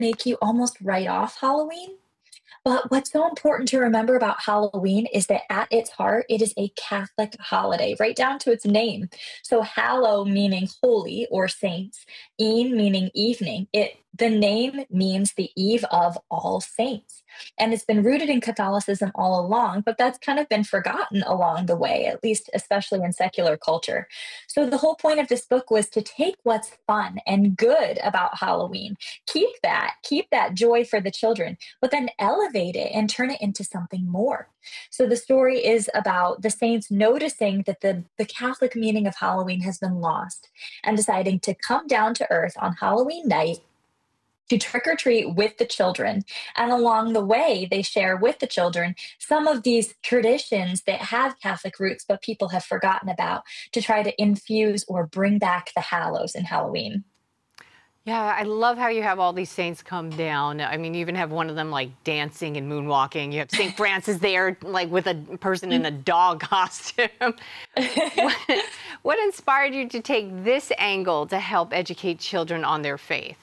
make you almost write off Halloween. But what's so important to remember about Halloween is that at its heart, it is a Catholic holiday, right down to its name. So Hallow meaning holy or saints, een meaning evening. The name means the eve of All Saints. And it's been rooted in Catholicism all along, but that's kind of been forgotten along the way, at least especially in secular culture. So the whole point of this book was to take what's fun and good about Halloween, keep that joy for the children, but then elevate it and turn it into something more. So the story is about the saints noticing that the Catholic meaning of Halloween has been lost and deciding to come down to earth on Halloween night to trick or treat with the children. And along the way, they share with the children some of these traditions that have Catholic roots, but people have forgotten about to try to infuse or bring back the hallows in Halloween. Yeah, I love how you have all these saints come down. I mean, you even have one of them like dancing and moonwalking. You have St. Francis there, like with a person in a dog costume. what, what inspired you to take this angle to help educate children on their faith?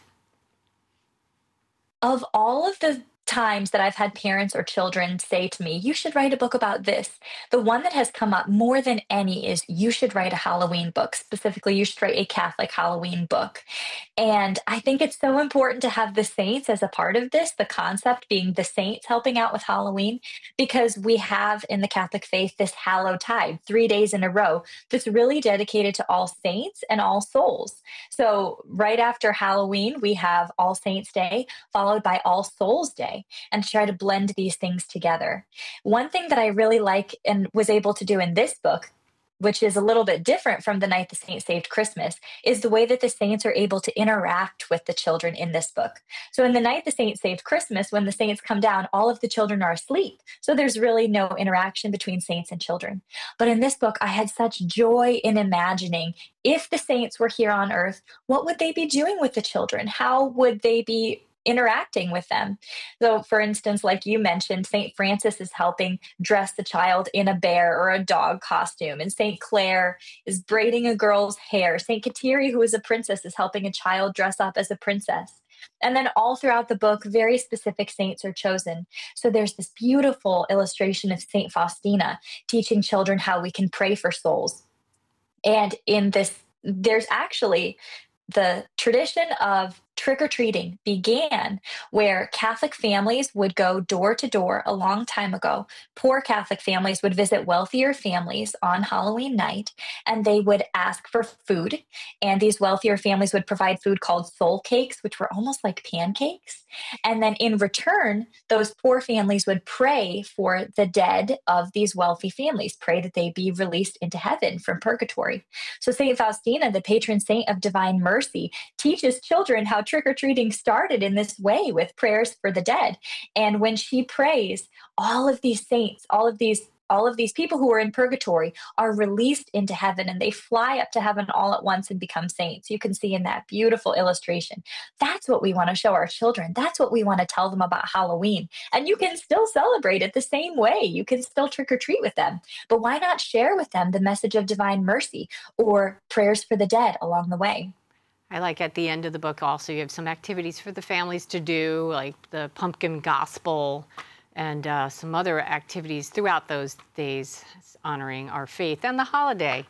Of all of the times that I've had parents or children say to me, you should write a book about this, the one that has come up more than any is you should write a Halloween book. Specifically, you should write a Catholic Halloween book. And I think it's so important to have the saints as a part of this, the concept being the saints helping out with Halloween, because we have in the Catholic faith this Hallowed Tide, 3 days in a row, that's really dedicated to All Saints and All Souls. So right after Halloween, we have All Saints Day, followed by All Souls Day, and to try to blend these things together. One thing that I really like and was able to do in this book, which is a little bit different from The Night the Saint Saved Christmas, is the way that the saints are able to interact with the children in this book. So in The Night the Saint Saved Christmas, when the saints come down, all of the children are asleep. So there's really no interaction between saints and children. But in this book, I had such joy in imagining if the saints were here on earth, what would they be doing with the children? How would they be interacting with them? So, for instance, like you mentioned, St. Francis is helping dress the child in a bear or a dog costume, and St. Clare is braiding a girl's hair. St. Kateri, who is a princess, is helping a child dress up as a princess. And then all throughout the book, very specific saints are chosen. So there's this beautiful illustration of St. Faustina teaching children how we can pray for souls. And in this, there's actually the tradition of trick or treating began where Catholic families would go door to door a long time ago. Poor Catholic families would visit wealthier families on Halloween night, and they would ask for food. And these wealthier families would provide food called soul cakes, which were almost like pancakes. And then in return, those poor families would pray for the dead of these wealthy families, pray that they be released into heaven from purgatory. So St. Faustina, the patron saint of divine mercy, teaches children how trick or treating started in this way with prayers for the dead. And when she prays, all of these saints, all of these people who are in purgatory are released into heaven, and they fly up to heaven all at once and become saints. You can see in that beautiful illustration. That's what we want to show our children. That's what we want to tell them about Halloween. And you can still celebrate it the same way. You can still trick or treat with them. But why not share with them the message of divine mercy or prayers for the dead along the way? I like at the end of the book also you have some activities for the families to do, like the pumpkin gospel and some other activities throughout those days honoring our faith and the holiday.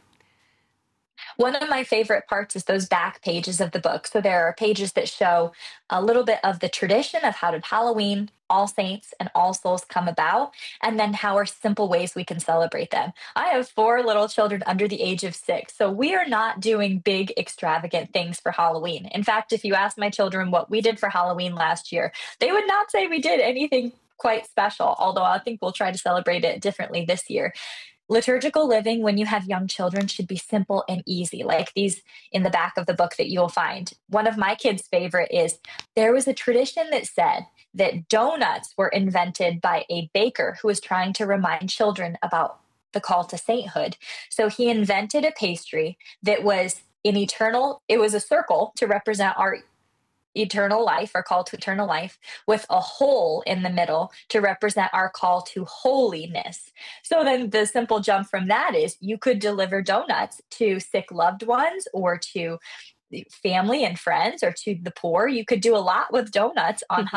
One of my favorite parts is those back pages of the book. So there are pages that show a little bit of the tradition of how did Halloween, All Saints, and All Souls come about, and then how are simple ways we can celebrate them. I have 4 little children under the age of 6, so we are not doing big, extravagant things for Halloween. In fact, if you ask my children what we did for Halloween last year, they would not say we did anything quite special, although I think we'll try to celebrate it differently this year. Liturgical living when you have young children should be simple and easy, like these in the back of the book that you'll find. One of my kids' favorite is there was a tradition that said that donuts were invented by a baker who was trying to remind children about the call to sainthood. So he invented a pastry that was it was a circle to represent our eternal life, our call to eternal life, with a hole in the middle to represent our call to holiness. So then the simple jump from that is you could deliver donuts to sick loved ones or to family and friends or to the poor. You could do a lot with donuts on